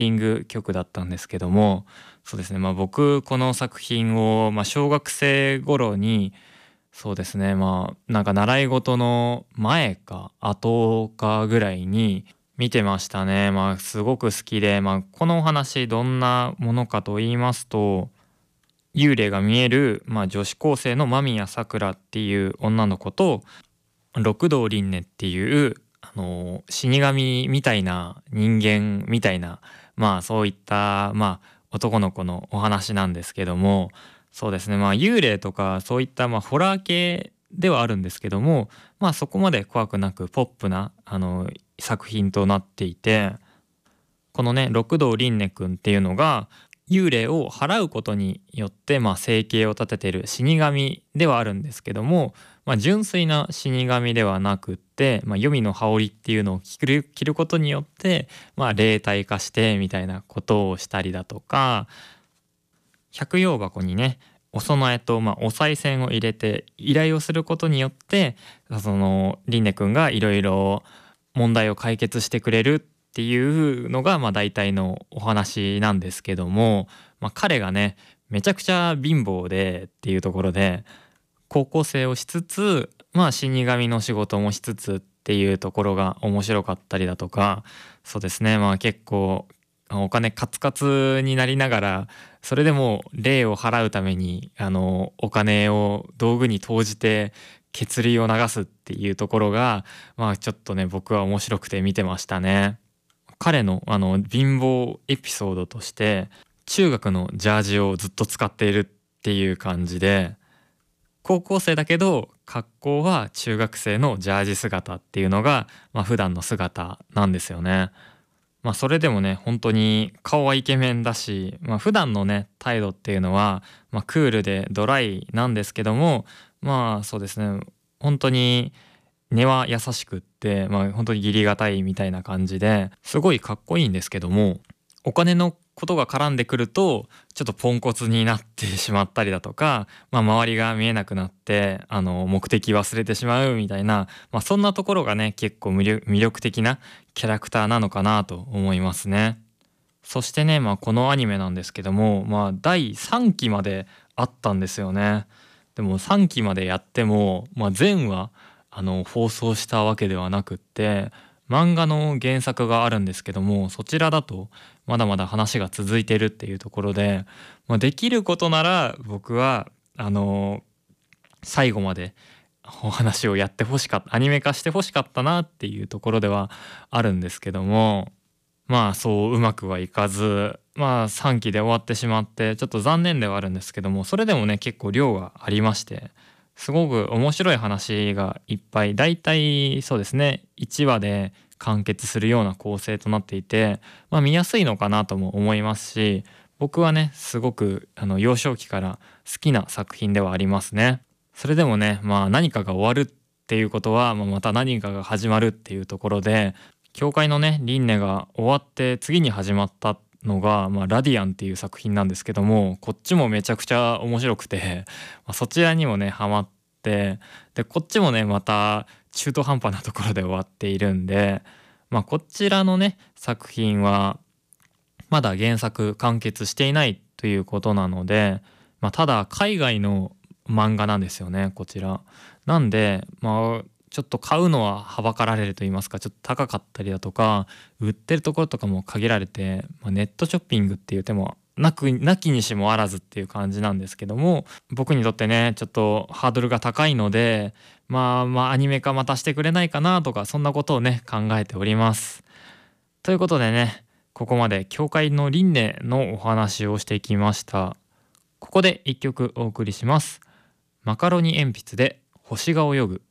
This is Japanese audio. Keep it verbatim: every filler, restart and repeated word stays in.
リング曲だったんですけども、そうですね、まあ、僕この作品を、まあ、小学生頃に、そうですね、まあ、なんか習い事の前か後かぐらいに見てましたね。まあ、すごく好きで、まあ、このお話どんなものかと言いますと、幽霊が見える、まあ、女子高生の間宮さくらっていう女の子と、六道輪廻っていうあの死神みたいな人間みたいな、まあそういったまあ男の子のお話なんですけども、そうですね、まあ幽霊とかそういったまあホラー系ではあるんですけども、まあそこまで怖くなくポップなあの作品となっていて、このね六道輪廻くんっていうのが幽霊を払うことによってまあ生計を立ててる死神ではあるんですけども、まあ、純粋な死神ではなくって、まあ、黄泉の羽織っていうのを着る、着ることによって、まあ、霊体化してみたいなことをしたりだとか、百葉箱にねお供えと、まあ、お賽銭を入れて依頼をすることによって、その輪廻くんがいろいろ問題を解決してくれるっていうのがまあ大体のお話なんですけども、まあ、彼がねめちゃくちゃ貧乏でっていうところで高校生をしつつ、まあ死神の仕事もしつつっていうところが面白かったりだとか、そうですね、まあ結構お金カツカツになりながら、それでも霊を払うためにあのお金を道具に投じて血涙を流すっていうところが、まあちょっとね僕は面白くて見てましたね。彼のあの貧乏エピソードとして、中学のジャージをずっと使っているっていう感じで、高校生だけど格好は中学生のジャージ姿っていうのが、まあ、普段の姿なんですよね。まあそれでもね本当に顔はイケメンだし、まあ、普段のね態度っていうのは、まあ、クールでドライなんですけども、まあそうですね、本当に根は優しくって、まあ本当に義理がたいみたいな感じですごいかっこいいんですけども、お金のことが絡んでくるとちょっとポンコツになってしまったりだとか、まあ、周りが見えなくなってあの目的忘れてしまうみたいな、まあ、そんなところがね結構魅力魅力的なキャラクターなのかなと思いますね。そしてね、まあ、このアニメなんですけども、まあ、だいさんきまであったんですよね。でもさんきまでやっても、まあ、全話あの放送したわけではなくって、漫画の原作があるんですけども、そちらだとまだまだ話が続いてるっていうところで、まあ、できることなら僕はあの最後までお話をやってほしかった、アニメ化してほしかったなっていうところではあるんですけども、まあそううまくはいかず、まあさんきで終わってしまってちょっと残念ではあるんですけども、それでもね結構量がありまして、すごく面白い話がいっぱい、だいたいそうですねいちわで完結するような構成となっていて、まあ見やすいのかなとも思いますし、僕はねすごくあの幼少期から好きな作品ではありますね。それでもね、まあ何かが終わるっていうことは、まあ、また何かが始まるっていうところで、教会のね輪廻が終わって次に始まったのが、まあ、ラディアンっていう作品なんですけども、こっちもめちゃくちゃ面白くて、まあ、そちらにもねハマって、でこっちもねまた中途半端なところで終わっているんで、まあ、こちらのね作品はまだ原作完結していないということなので、まあ、ただ海外の漫画なんですよねこちら。なんでまあちょっと買うのははばかられると言いますか、ちょっと高かったりだとか、売ってるところとかも限られて、まあ、ネットショッピングっていう手もなくなきにしもあらずっていう感じなんですけども、僕にとってねちょっとハードルが高いので、まあまあアニメ化またしてくれないかなとか、そんなことをね考えております。ということでね、ここまで教会の輪廻のお話をしてきました。ここで一曲お送りします。マカロニ鉛筆で星が泳ぐ。